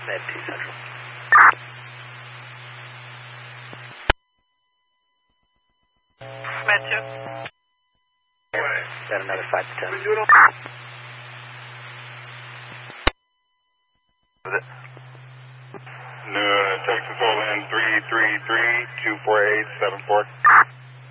Med T Central. Med 2. Got another 5 to 10. Texas Hold'em 333-248-74.